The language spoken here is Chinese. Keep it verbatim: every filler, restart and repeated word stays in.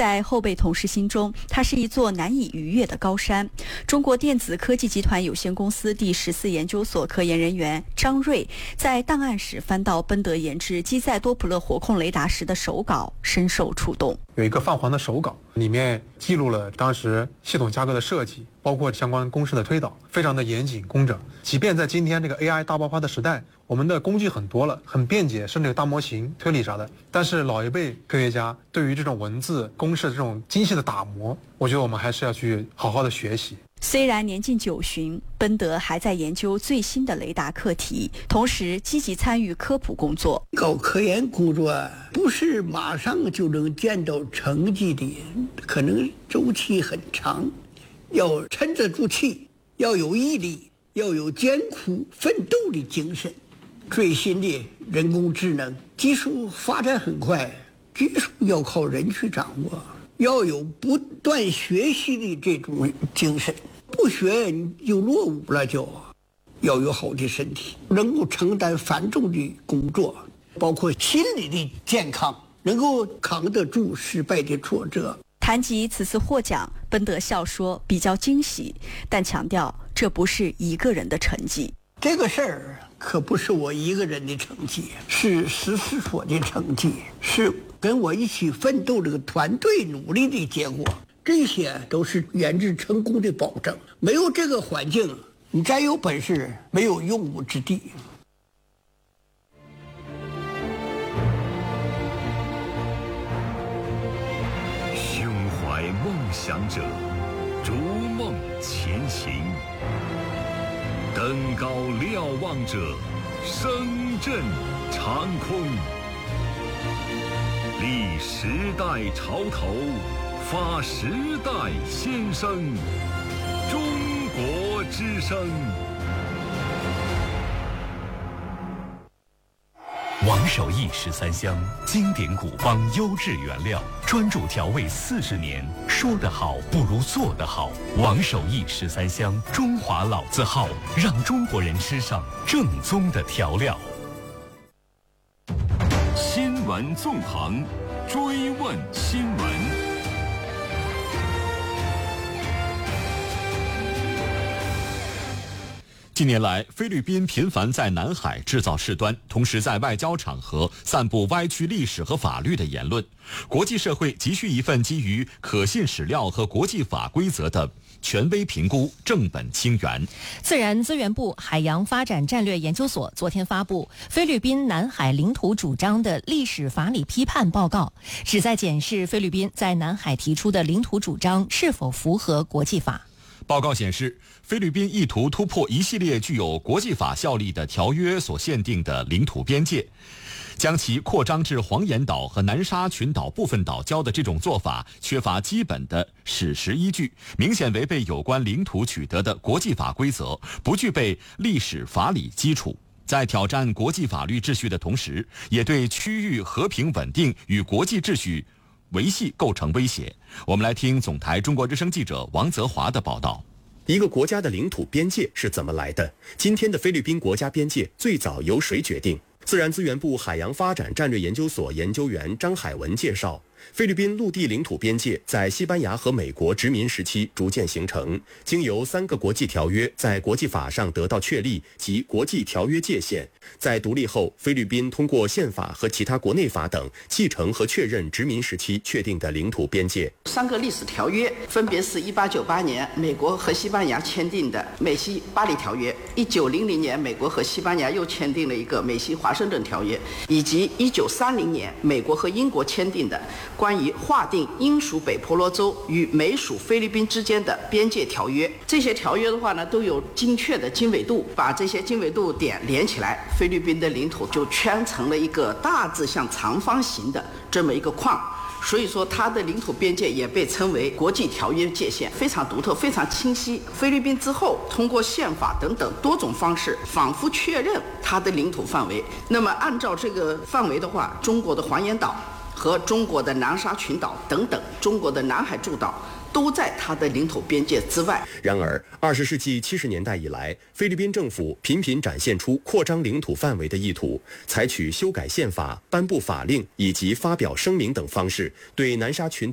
在后辈同事心中，它是一座难以逾越的高山。中国电子科技集团有限公司第十四研究所科研人员张瑞在档案室翻到奔德研制机载多普勒火控雷达时的手稿，深受触动。 有一个泛黄的手稿，里面记录了当时系统架构的设计，包括相关公式的推导，非常的严谨工整。即便在今天这个 A I 大爆发的时代，我们的工具很多了，很便捷，甚至有大模型推理啥的，但是老一辈科学家对于这种文字公式的这种精细的打磨，我觉得我们还是要去好好的学习。 虽然年近九旬，奔德还在研究最新的雷达课题，同时积极参与科普工作。 搞科研工作不是马上就能见到成绩的，可能周期很长，要沉得住气，要有毅力，要有艰苦奋斗的精神。最新的人工智能技术发展很快，技术要靠人去掌握，要有不断学习的这种精神。不学你就落伍了，就要有好的身体，能够承担繁重的工作，包括心理的健康，能够扛得住失败的挫折。 谈及此次获奖，奔德笑说比较惊喜，但强调这不是一个人的成绩。 这个事儿可不是我一个人的成绩，是实施所的成绩，是跟我一起奋斗这个团队努力的结果。这些都是研制成功的保证，没有这个环境，你再有本事没有用武之地。 胸怀梦想者，逐梦前行；登高瞭望者，声震长空。立时代潮头，发时代先声，中国之声。 王守义十三香，经典古方，优质原料，专注调味四十年。说得好不如做得好。王守义十三香，中华老字号，让中国人吃上正宗的调料。 新闻纵横，追问新闻。 近年来，菲律宾频繁在南海制造事端，同时在外交场合散布歪曲历史和法律的言论。国际社会急需一份基于可信史料和国际法规则的权威评估，正本清源。 自然资源部海洋发展战略研究所昨天发布菲律宾南海领土主张的历史法理批判报告，旨在检视菲律宾在南海提出的领土主张是否符合国际法。 报告显示，菲律宾意图突破一系列具有国际法效力的条约所限定的领土边界，将其扩张至黄岩岛和南沙群岛部分岛礁的这种做法缺乏基本的史实依据，明显违背有关领土取得的国际法规则，不具备历史法理基础。在挑战国际法律秩序的同时，也对区域和平稳定与国际秩序维系构成威胁。我们来听总台中国之声记者王泽华的报道。 一个国家的领土边界是怎么来的？今天的菲律宾国家边界最早由谁决定？自然资源部海洋发展战略研究所研究员张海文介绍，菲律宾陆地领土边界在西班牙和美国殖民时期逐渐形成，经由三个国际条约在国际法上得到确立及国际条约界限。在独立后，菲律宾通过宪法和其他国内法等继承和确认殖民时期确定的领土边界。 三个历史条约分别是一八九八年美国和西班牙签订的美西巴黎条约，一九零零年美国和西班牙又签订了一个美西华盛顿条约，以及一九三零年美国和英国签订的关于划定英属北婆罗洲与美属菲律宾之间的边界条约。这些条约的话呢，都有精确的经纬度，把这些经纬度点连起来，菲律宾的领土就圈成了一个大致像长方形的这么一个框。所以说它的领土边界也被称为国际条约界限，非常独特，非常清晰。菲律宾之后通过宪法等等多种方式仿佛确认它的领土范围。那么按照这个范围的话，中国的黄岩岛和中国的南沙群岛等等中国的南海诸岛都在它的领土边界之外。 然而，二十世纪七十年代以来，菲律宾政府频频展现出扩张领土范围的意图，采取修改宪法、颁布法令以及发表声明等方式，对南沙群